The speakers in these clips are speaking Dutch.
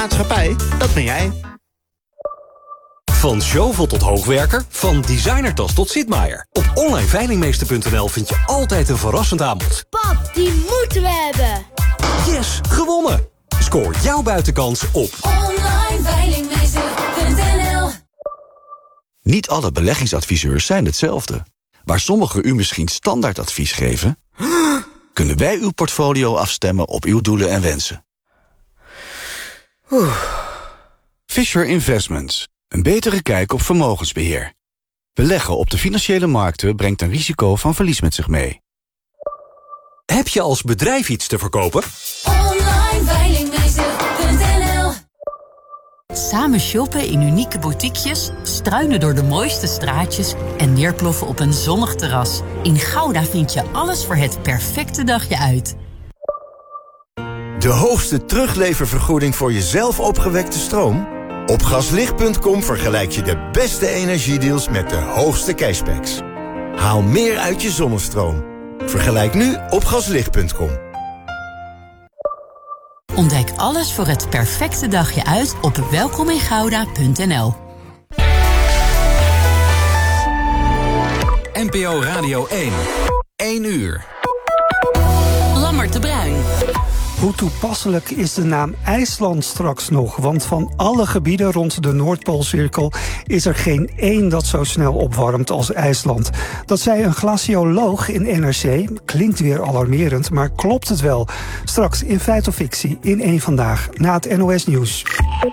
Maatschappij, dat ben jij. Van shovel tot hoogwerker, van designertas tot Sitmaier. Op onlineveilingmeester.nl vind je altijd een verrassend aanbod. Pap, die moeten we hebben. Yes, gewonnen! Scoor jouw buitenkans op onlineveilingmeester.nl. Niet alle beleggingsadviseurs zijn hetzelfde. Waar sommigen u misschien standaardadvies geven, kunnen wij uw portfolio afstemmen op uw doelen en wensen. Fisher Investments. Een betere kijk op vermogensbeheer. Beleggen op de financiële markten brengt een risico van verlies met zich mee. Heb je als bedrijf iets te verkopen? onlineveilingmeester.nl. Samen shoppen in unieke boutiquejes, struinen door de mooiste straatjes en neerploffen op een zonnig terras. In Gouda vind je alles voor het perfecte dagje uit. De hoogste terugleververgoeding voor jezelf opgewekte stroom? Op gaslicht.com vergelijk je de beste energiedeals met de hoogste cashbacks. Haal meer uit je zonnestroom. Vergelijk nu op gaslicht.com. Ontdek alles voor het perfecte dagje uit op welkomingouda.nl. NPO Radio 1. 1 uur. Lammert de Bruin. Hoe toepasselijk is de naam IJsland straks nog? Want van alle gebieden rond de Noordpoolcirkel is er geen één dat zo snel opwarmt als IJsland. Dat zei een glacioloog in NRC. Klinkt weer alarmerend, maar klopt het wel? Straks in Feit of Fictie in 1 Vandaag, na het NOS Nieuws.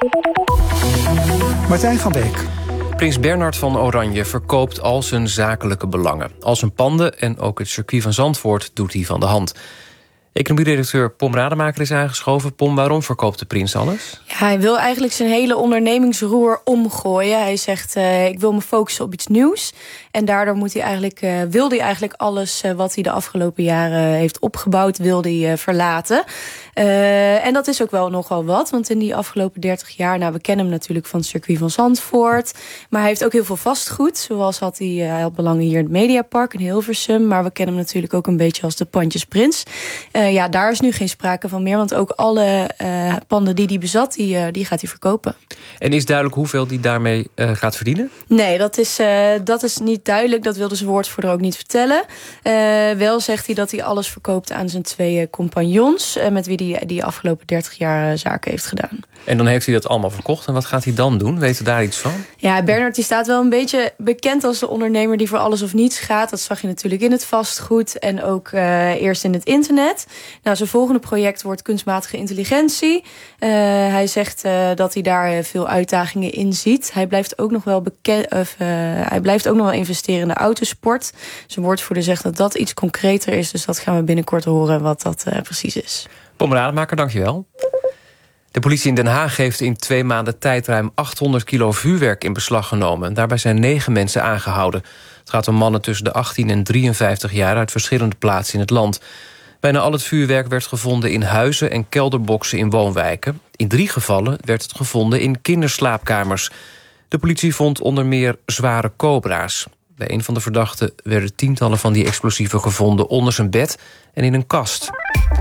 Martijn van Beek. Prins Bernhard van Oranje verkoopt al zijn zakelijke belangen. Al zijn panden en ook het circuit van Zandvoort doet hij van de hand. Economie-redacteur Pom Rademaker is aangeschoven. Pom, waarom verkoopt de prins alles? Ja, hij wil eigenlijk zijn hele ondernemingsroer omgooien. Hij zegt, ik wil me focussen op iets nieuws. En daardoor wil hij eigenlijk alles wat hij de afgelopen jaren heeft opgebouwd, wil hij verlaten. En dat is ook wel nogal wat. Want in die afgelopen 30 jaar, we kennen hem natuurlijk van het circuit van Zandvoort. Maar hij heeft ook heel veel vastgoed. Zoals hij had belangen hier in het Mediapark in Hilversum. Maar we kennen hem natuurlijk ook een beetje als de pandjesprins. Daar is nu geen sprake van meer. Want ook alle panden die hij bezat, die gaat hij verkopen. En is duidelijk hoeveel hij daarmee gaat verdienen? Nee, dat is niet duidelijk. Dat wilde zijn woordvoerder ook niet vertellen. Wel zegt hij dat hij alles verkoopt aan zijn 2 compagnons. Met wie hij die afgelopen 30 jaar zaken heeft gedaan. En dan heeft hij dat allemaal verkocht. En wat gaat hij dan doen? Weet u daar iets van? Ja, Bernhard die staat wel een beetje bekend als de ondernemer die voor alles of niets gaat. Dat zag je natuurlijk in het vastgoed en ook eerst in het internet. Nou, zijn volgende project wordt kunstmatige intelligentie. Hij zegt dat hij daar veel uitdagingen in ziet. Hij blijft ook nog wel investeren in de autosport. Zijn woordvoerder zegt dat dat iets concreter is. Dus dat gaan we binnenkort horen wat dat precies is. Pom Rademaker, dankjewel. De politie in Den Haag heeft in 2 maanden tijd ruim 800 kilo vuurwerk in beslag genomen. Daarbij zijn 9 mensen aangehouden. Het gaat om mannen tussen de 18 en 53 jaar uit verschillende plaatsen in het land. Bijna al het vuurwerk werd gevonden in huizen en kelderboxen in woonwijken. In 3 gevallen werd het gevonden in kinderslaapkamers. De politie vond onder meer zware cobra's. Bij een van de verdachten werden tientallen van die explosieven gevonden onder zijn bed en in een kast.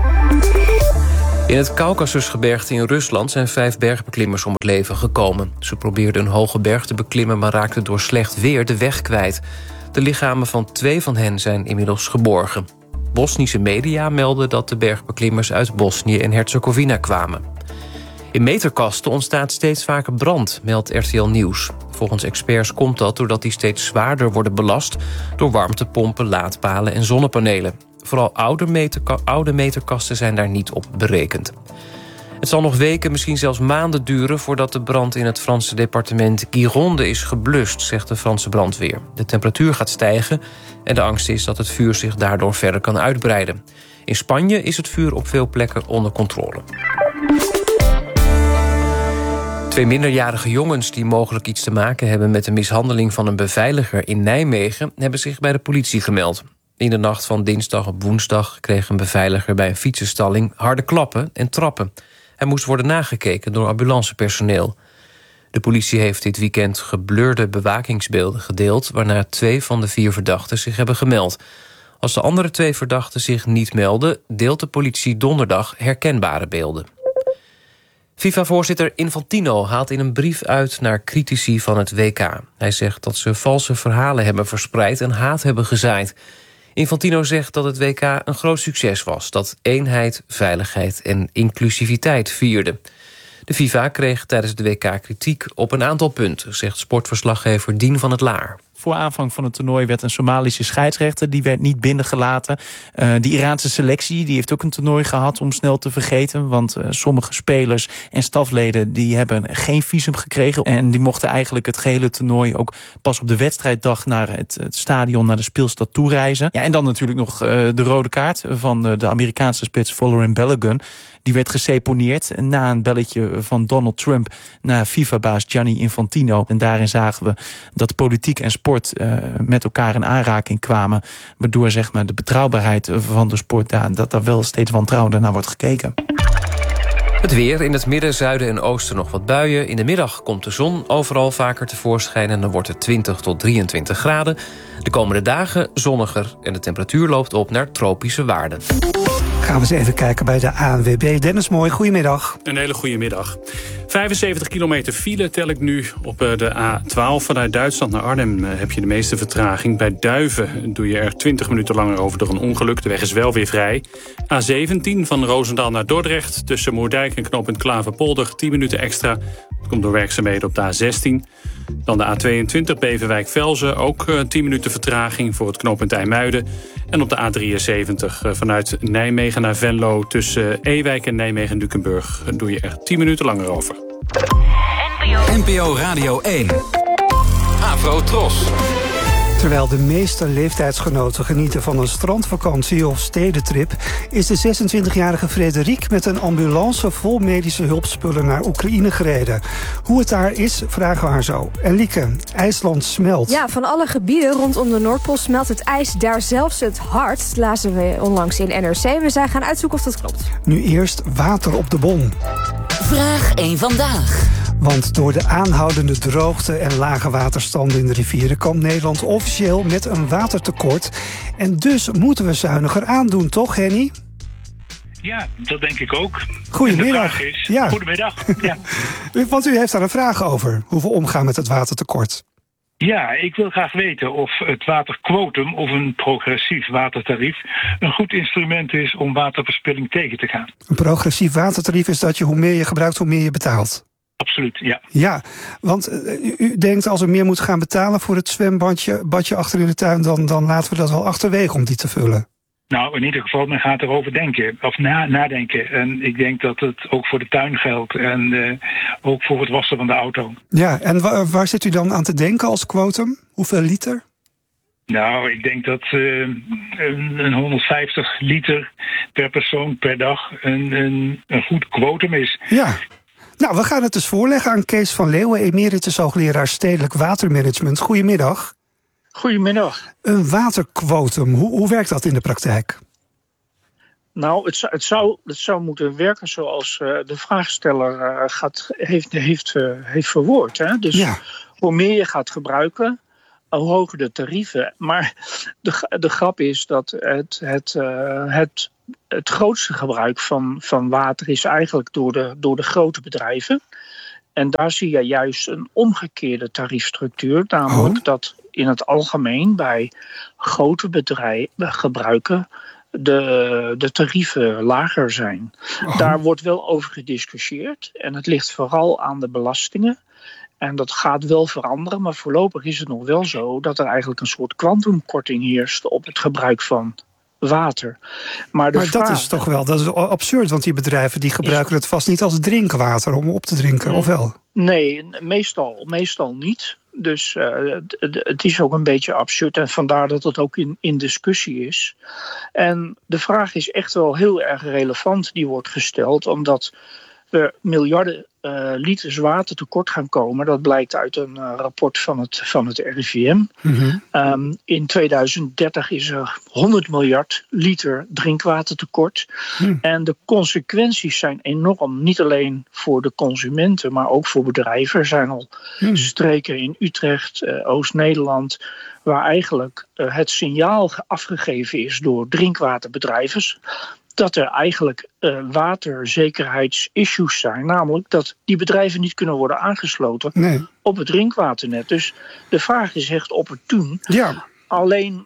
In het Kaukasusgebergte in Rusland zijn 5 bergbeklimmers om het leven gekomen. Ze probeerden een hoge berg te beklimmen, maar raakten door slecht weer de weg kwijt. De lichamen van 2 van hen zijn inmiddels geborgen. Bosnische media melden dat de bergbeklimmers uit Bosnië en Herzegovina kwamen. In meterkasten ontstaat steeds vaker brand, meldt RTL Nieuws. Volgens experts komt dat doordat die steeds zwaarder worden belast door warmtepompen, laadpalen en zonnepanelen. Vooral oude meterkasten zijn daar niet op berekend. Het zal nog weken, misschien zelfs maanden duren voordat de brand in het Franse departement Gironde is geblust, zegt de Franse brandweer. De temperatuur gaat stijgen en de angst is dat het vuur zich daardoor verder kan uitbreiden. In Spanje is het vuur op veel plekken onder controle. 2 minderjarige jongens die mogelijk iets te maken hebben met de mishandeling van een beveiliger in Nijmegen hebben zich bij de politie gemeld. In de nacht van dinsdag op woensdag kreeg een beveiliger bij een fietsenstalling harde klappen en trappen. Hij moest worden nagekeken door ambulancepersoneel. De politie heeft dit weekend geblurde bewakingsbeelden gedeeld, waarna 2 van de 4 verdachten zich hebben gemeld. Als de andere 2 verdachten zich niet melden, deelt de politie donderdag herkenbare beelden. FIFA-voorzitter Infantino haalt in een brief uit naar critici van het WK. Hij zegt dat ze valse verhalen hebben verspreid en haat hebben gezaaid. Infantino zegt dat het WK een groot succes was, dat eenheid, veiligheid en inclusiviteit vierde. De FIFA kreeg tijdens het WK kritiek op een aantal punten, zegt sportverslaggever Dien van het Laar. Voor aanvang van het toernooi werd een Somalische scheidsrechter, die werd niet binnengelaten. De Iraanse selectie die heeft ook een toernooi gehad om snel te vergeten. Want sommige spelers en stafleden die hebben geen visum gekregen. En die mochten eigenlijk het gehele toernooi ook pas op de wedstrijddag naar het stadion, naar de speelstad toereizen. Ja, en dan natuurlijk nog de rode kaart van de Amerikaanse spits Folarin Balogun. Die werd geseponeerd na een belletje van Donald Trump naar FIFA-baas Gianni Infantino. En daarin zagen we dat politiek en sport met elkaar in aanraking kwamen. Waardoor zeg maar, de betrouwbaarheid van de sport, dat daar wel steeds wantrouwender naar wordt gekeken. Het weer, in het midden, zuiden en oosten nog wat buien. In de middag komt de zon overal vaker tevoorschijn en dan wordt het 20 tot 23 graden. De komende dagen zonniger en de temperatuur loopt op naar tropische waarden. Gaan we eens even kijken bij de ANWB. Dennis Mooi, goedemiddag. Een hele goede middag. 75 kilometer file tel ik nu op de A12. Vanuit Duitsland naar Arnhem heb je de meeste vertraging. Bij Duiven doe je er 20 minuten langer over door een ongeluk. De weg is wel weer vrij. A17 van Roosendaal naar Dordrecht. Tussen Moerdijk en knooppunt Klaverpolder 10 minuten extra. Dat komt door werkzaamheden op de A16. Dan de A22 Beverwijk-Velzen. Ook 10 minuten vertraging voor het knooppunt IJmuiden. En op de A73 vanuit Nijmegen naar Venlo. Tussen Ewijk en Nijmegen-Dukenburg doe je er 10 minuten langer over. NPO Radio 1. Afro Tros. Terwijl de meeste leeftijdsgenoten genieten van een strandvakantie of stedentrip, is de 26-jarige Frederik met een ambulance vol medische hulpspullen naar Oekraïne gereden. Hoe het daar is, vragen we haar zo. En Lieke, IJsland smelt. Ja, van alle gebieden rondom de Noordpool smelt het ijs daar zelfs het hardst, lazen we onlangs in NRC. We zijn gaan uitzoeken of dat klopt. Nu eerst water op de bon. Vraag 1 vandaag. Want door de aanhoudende droogte en lage waterstanden in de rivieren kampt Nederland officieel met een watertekort. En dus moeten we zuiniger aandoen, toch Henny? Ja, dat denk ik ook. Goedemiddag. Goedemiddag. Ja. Want u heeft daar een vraag over, hoe we omgaan met het watertekort. Ja, ik wil graag weten of het waterquotum of een progressief watertarief een goed instrument is om waterverspilling tegen te gaan. Een progressief watertarief is dat je hoe meer je gebruikt, hoe meer je betaalt. Absoluut, ja. Ja, want u denkt als er meer moet gaan betalen voor het zwembadje achter in de tuin, dan laten we dat wel achterwege om die te vullen. Nou, in ieder geval, men gaat erover denken, of nadenken. En ik denk dat het ook voor de tuin geldt en ook voor het wassen van de auto. Ja, en waar zit u dan aan te denken als quotum? Hoeveel liter? Nou, ik denk dat een 150 liter per persoon per dag een goed quotum is. Ja. Nou, we gaan het dus voorleggen aan Kees van Leeuwen, emeritus hoogleraar stedelijk watermanagement. Goedemiddag. Goedemiddag. Een waterquotum, hoe werkt dat in de praktijk? Nou, het zou moeten werken zoals de vraagsteller heeft verwoord. Hè? Dus ja. Hoe meer je gaat gebruiken, hoe hoger de tarieven. Maar de grap is dat het grootste gebruik van water is eigenlijk door de grote bedrijven. En daar zie je juist een omgekeerde tariefstructuur. Namelijk dat in het algemeen bij grote bedrijven gebruiken de tarieven lager zijn. Daar wordt wel over gediscussieerd. En het ligt vooral aan de belastingen. En dat gaat wel veranderen. Maar voorlopig is het nog wel zo dat er eigenlijk een soort kwantumkorting heerst op het gebruik van water. Maar dat is toch wel, dat is absurd, want die bedrijven die gebruiken het vast niet als drinkwater om op te drinken, of wel? Nee, meestal niet. Dus het is ook een beetje absurd en vandaar dat het ook in discussie is. En de vraag is echt wel heel erg relevant die wordt gesteld, omdat we miljarden liters water tekort gaan komen. Dat blijkt uit een rapport van het RIVM. Mm-hmm. In 2030 is er 100 miljard liter drinkwater tekort. En de consequenties zijn enorm. Niet alleen voor de consumenten, maar ook voor bedrijven. Er zijn al streken in Utrecht, Oost-Nederland, waar eigenlijk het signaal afgegeven is door drinkwaterbedrijven dat er eigenlijk waterzekerheidsissues zijn. Namelijk dat die bedrijven niet kunnen worden aangesloten op het drinkwaternet. Dus de vraag is echt opportun. Ja. Alleen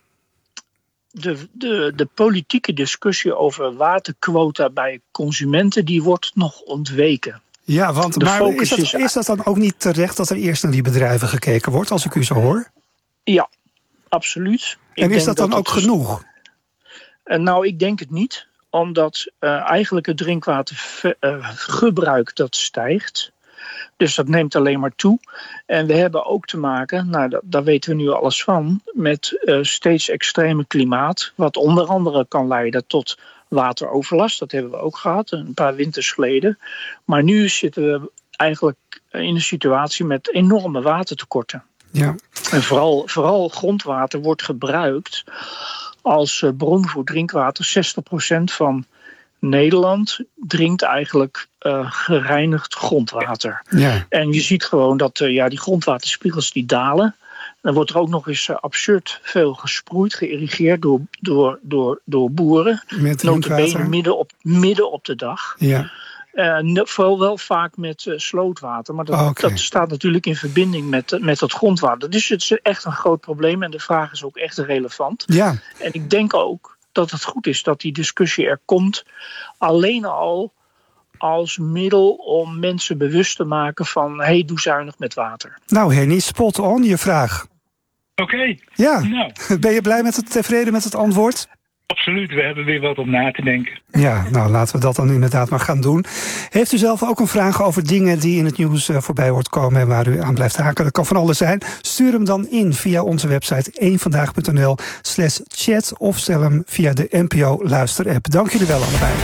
de politieke discussie over waterquota bij consumenten, die wordt nog ontweken. Ja, want maar is dat dan ook niet terecht dat er eerst naar die bedrijven gekeken wordt, als ik u zo hoor? Ja, absoluut. En is dat dan ook genoeg? Nou, ik denk het niet. Omdat eigenlijk het drinkwatergebruik dat stijgt. Dus dat neemt alleen maar toe. En we hebben ook te maken, daar weten we nu alles van, met steeds extreme klimaat. Wat onder andere kan leiden tot wateroverlast. Dat hebben we ook gehad, een paar winters geleden. Maar nu zitten we eigenlijk in een situatie met enorme watertekorten. Ja. En vooral grondwater wordt gebruikt als bron voor drinkwater. 60% van Nederland drinkt eigenlijk gereinigd grondwater. Ja. En je ziet gewoon dat die grondwaterspiegels die dalen. Dan wordt er ook nog eens absurd veel gesproeid, geïrrigeerd door boeren. Nota bene midden op de dag. Ja. Vooral wel vaak met slootwater. Maar dat staat natuurlijk in verbinding met dat grondwater. Dus het is echt een groot probleem. En de vraag is ook echt relevant. Ja. En ik denk ook dat het goed is dat die discussie er komt. Alleen al als middel om mensen bewust te maken van doe zuinig met water. Nou Henny, spot on je vraag. Oké. Ja, ben je tevreden met het antwoord? Absoluut, we hebben weer wat om na te denken. Ja, nou laten we dat dan inderdaad maar gaan doen. Heeft u zelf ook een vraag over dingen die in het nieuws voorbij hoort komen en waar u aan blijft haken? Dat kan van alles zijn. Stuur hem dan in via onze website eenvandaag.nl/chat of stel hem via de NPO Luister-app. Dank jullie wel allebei.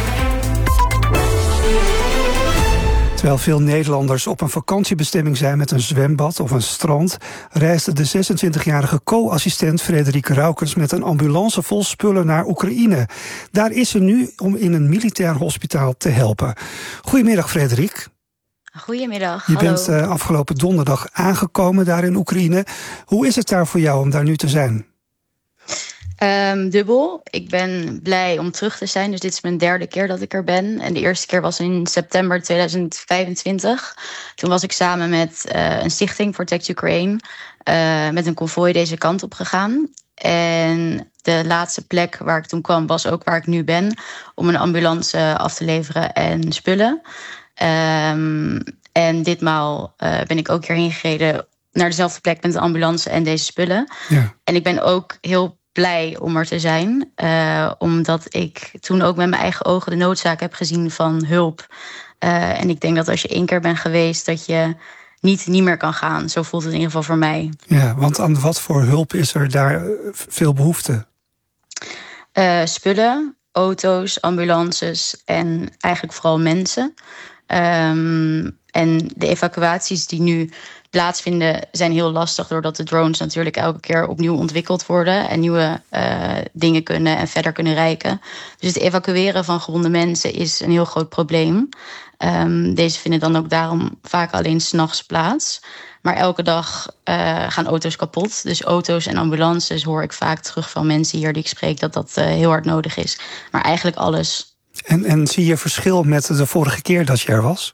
Terwijl veel Nederlanders op een vakantiebestemming zijn met een zwembad of een strand, reisde de 26-jarige co-assistent Frederike Raukens met een ambulance vol spullen naar Oekraïne. Daar is ze nu om in een militair hospitaal te helpen. Goedemiddag Frederik. Goedemiddag. Je bent afgelopen donderdag aangekomen daar in Oekraïne. Hoe is het daar voor jou om daar nu te zijn? Dubbel. Ik ben blij om terug te zijn. Dus dit is mijn 3e keer dat ik er ben. En de eerste keer was in september 2025. Toen was ik samen met een stichting Protect Ukraine met een konvooi deze kant op gegaan. En de laatste plek waar ik toen kwam was ook waar ik nu ben, om een ambulance af te leveren en spullen. En ditmaal ben ik ook hierheen gereden naar dezelfde plek met de ambulance en deze spullen. Ja. En ik ben ook heel blij om er te zijn. Omdat ik toen ook met mijn eigen ogen de noodzaak heb gezien van hulp. En ik denk dat als je 1 keer bent geweest, dat je niet meer kan gaan. Zo voelt het in ieder geval voor mij. Ja, want aan wat voor hulp is er daar veel behoefte? Spullen, auto's, ambulances en eigenlijk vooral mensen. En de evacuaties die nu plaatsvinden zijn heel lastig, doordat de drones natuurlijk elke keer opnieuw ontwikkeld worden en nieuwe dingen kunnen en verder kunnen reiken. Dus het evacueren van gewonde mensen is een heel groot probleem. Deze vinden dan ook daarom vaak alleen 's nachts plaats. Maar elke dag gaan auto's kapot. Dus auto's en ambulances hoor ik vaak terug van mensen hier die ik spreek dat heel hard nodig is. Maar eigenlijk alles. En zie je verschil met de vorige keer dat je er was?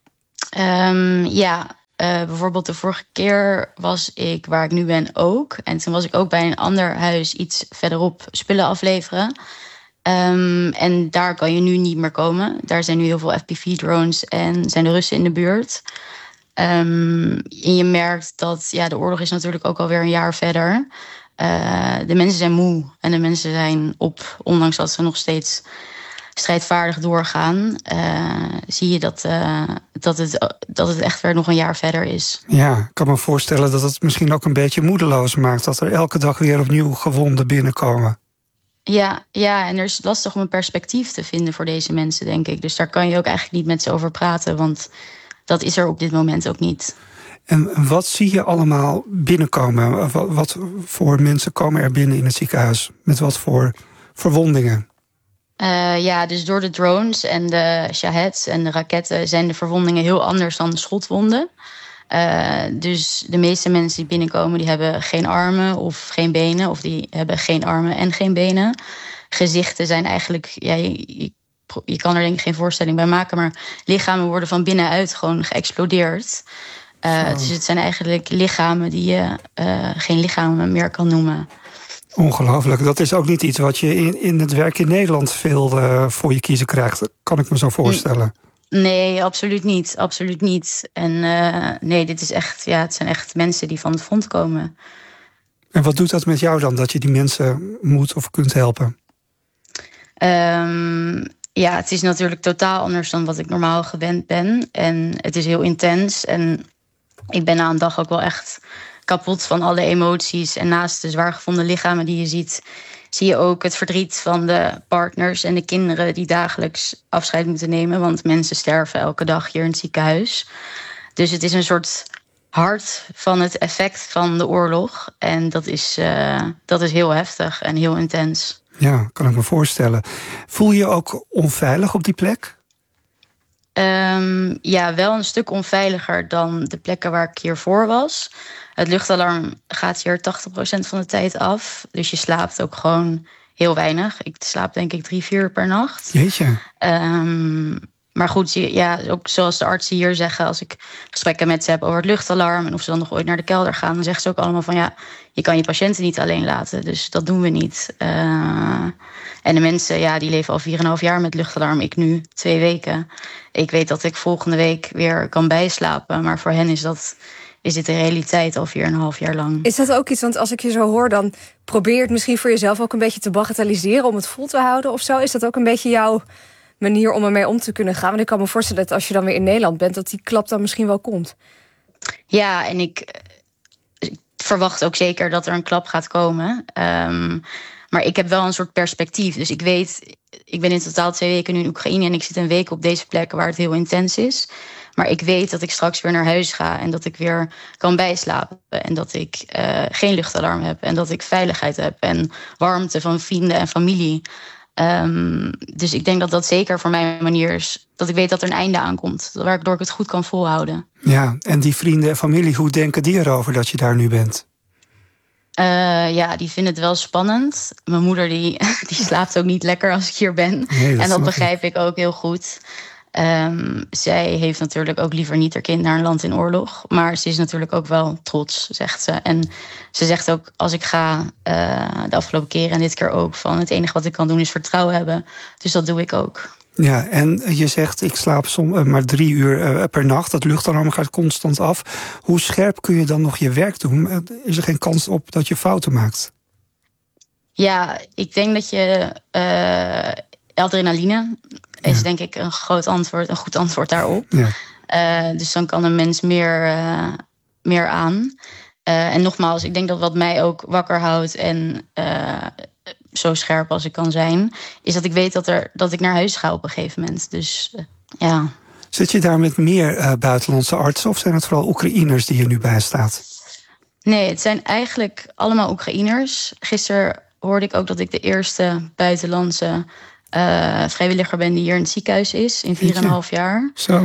Bijvoorbeeld de vorige keer was ik waar ik nu ben ook. En toen was ik ook bij een ander huis iets verderop spullen afleveren. En daar kan je nu niet meer komen. Daar zijn nu heel veel FPV-drones en zijn de Russen in de buurt. En je merkt dat de oorlog is natuurlijk ook alweer een jaar verder. De mensen zijn moe en de mensen zijn op. Ondanks dat ze nog steeds strijdvaardig doorgaan, zie je dat het echt weer nog een jaar verder is. Ja, ik kan me voorstellen dat het misschien ook een beetje moedeloos maakt, dat er elke dag weer opnieuw gewonden binnenkomen. Ja, en er is lastig om een perspectief te vinden voor deze mensen, denk ik. Dus daar kan je ook eigenlijk niet met ze over praten, want dat is er op dit moment ook niet. En wat zie je allemaal binnenkomen? Wat voor mensen komen er binnen in het ziekenhuis? Met wat voor verwondingen? Dus door de drones en de Shaheds en de raketten zijn de verwondingen heel anders dan de schotwonden. Dus de meeste mensen die binnenkomen, die hebben geen armen of geen benen. Of die hebben geen armen en geen benen. Gezichten zijn eigenlijk, je je kan er denk ik geen voorstelling bij maken, maar lichamen worden van binnenuit gewoon geëxplodeerd. Dus het zijn eigenlijk lichamen die je geen lichamen meer kan noemen. Ongelooflijk. Dat is ook niet iets wat je in het werk in Nederland veel voor je kiezen krijgt. Kan ik me zo voorstellen. Nee, absoluut niet. Absoluut niet. En nee, dit is echt, het zijn echt mensen die van het front komen. En wat doet dat met jou dan, dat je die mensen moet of kunt helpen? Het is natuurlijk totaal anders dan wat ik normaal gewend ben. En het is heel intens. En ik ben na een dag ook wel echt kapot van alle emoties. En naast de zwaar gevonden lichamen die je ziet, zie je ook het verdriet van de partners en de kinderen die dagelijks afscheid moeten nemen. Want mensen sterven elke dag hier in het ziekenhuis. Dus het is een soort hart van het effect van de oorlog. En dat is heel heftig en heel intens. Ja, kan ik me voorstellen. Voel je je ook onveilig op die plek? Wel een stuk onveiliger dan de plekken waar ik hiervoor was. Het luchtalarm gaat hier 80% van de tijd af. Dus je slaapt ook gewoon heel weinig. Ik slaap denk ik 3-4 uur per nacht. Jeetje. Maar goed, ook zoals de artsen hier zeggen, als ik gesprekken met ze heb over het luchtalarm en of ze dan nog ooit naar de kelder gaan, dan zeggen ze ook allemaal van je kan je patiënten niet alleen laten. Dus dat doen we niet. En de mensen, die leven al 4,5 jaar met luchtalarm. Ik nu 2 weken. Ik weet dat ik volgende week weer kan bijslapen. Maar voor hen is dit de realiteit al 4,5 jaar lang. Is dat ook iets, want als ik je zo hoor, dan probeer je het misschien voor jezelf ook een beetje te bagatelliseren om het vol te houden of zo. Is dat ook een beetje jouw manier om ermee om te kunnen gaan? Want ik kan me voorstellen dat als je dan weer in Nederland bent, dat die klap dan misschien wel komt. Ja, en ik verwacht ook zeker dat er een klap gaat komen. Maar ik heb wel een soort perspectief. Dus ik weet, ik ben in totaal 2 weken nu in Oekraïne en ik zit een week op deze plek waar het heel intens is. Maar ik weet dat ik straks weer naar huis ga en dat ik weer kan bijslapen. En dat ik geen luchtalarm heb en dat ik veiligheid heb en warmte van vrienden en familie. Dus ik denk dat dat zeker voor mijn manier is, dat ik weet dat er een einde aankomt, waardoor ik het goed kan volhouden. Ja, en die vrienden en familie, hoe denken die erover dat je daar nu bent? Die vinden het wel spannend. Mijn moeder die slaapt ook niet lekker als ik hier ben. Nee, en dat begrijp ik ook heel goed. Zij heeft natuurlijk ook liever niet haar kind naar een land in oorlog. Maar ze is natuurlijk ook wel trots, zegt ze. En ze zegt ook, als ik ga, de afgelopen keren en dit keer ook, van het enige wat ik kan doen is vertrouwen hebben. Dus dat doe ik ook. Ja, en je zegt, ik slaap maar 3 uur per nacht. Dat luchtalarm gaat constant af. Hoe scherp kun je dan nog je werk doen? Is er geen kans op dat je fouten maakt? Ja, ik denk dat je adrenaline is denk ik een goed antwoord daarop. Ja. Dus dan kan een mens meer aan. En nogmaals, ik denk dat wat mij ook wakker houdt en zo scherp als ik kan zijn, is dat ik weet dat ik naar huis ga op een gegeven moment. Dus ja. Zit je daar met meer buitenlandse artsen of zijn het vooral Oekraïners die je nu bijstaat? Nee, het zijn eigenlijk allemaal Oekraïners. Gisteren hoorde ik ook dat ik de eerste buitenlandse vrijwilliger ben die hier in het ziekenhuis is in 4,5 jaar. Zo.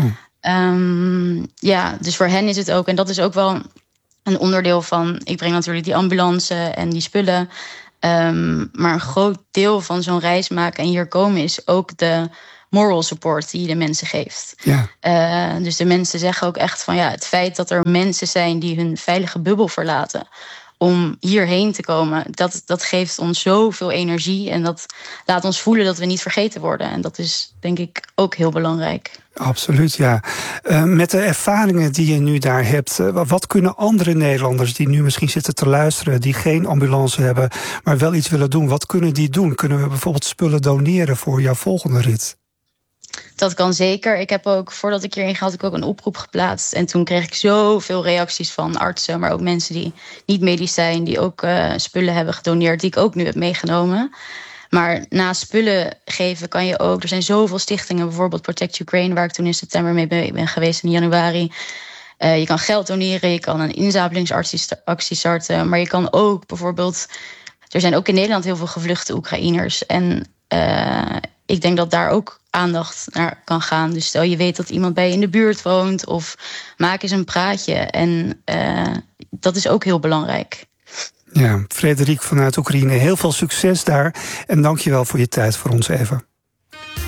Dus voor hen is het ook, en dat is ook wel een onderdeel van, ik breng natuurlijk die ambulance en die spullen. Maar een groot deel van zo'n reis maken en hier komen is ook de moral support die je de mensen geeft. Ja. Dus de mensen zeggen ook echt van het feit dat er mensen zijn die hun veilige bubbel verlaten om hierheen te komen, dat geeft ons zoveel energie en dat laat ons voelen dat we niet vergeten worden. En dat is denk ik ook heel belangrijk. Absoluut, ja. Met de ervaringen die je nu daar hebt, wat kunnen andere Nederlanders die nu misschien zitten te luisteren, die geen ambulance hebben, maar wel iets willen doen, wat kunnen die doen? Kunnen we bijvoorbeeld spullen doneren voor jouw volgende rit? Dat kan zeker. Ik heb ook, voordat ik hierheen ga, had ik ook een oproep geplaatst. En toen kreeg ik zoveel reacties van artsen, maar ook mensen die niet medisch zijn, die ook spullen hebben gedoneerd, die ik ook nu heb meegenomen. Maar naast spullen geven kan je ook, er zijn zoveel stichtingen, bijvoorbeeld Protect Ukraine, waar ik toen in september mee ben geweest in januari. Je kan geld doneren, je kan een inzamelingsactie starten, maar je kan ook bijvoorbeeld, er zijn ook in Nederland heel veel gevluchte Oekraïners. En ik denk dat daar ook aandacht naar kan gaan. Dus stel je weet dat iemand bij je in de buurt woont, of maak eens een praatje. En dat is ook heel belangrijk. Ja, Frederik vanuit Oekraïne, heel veel succes daar. En dank je wel voor je tijd voor ons even.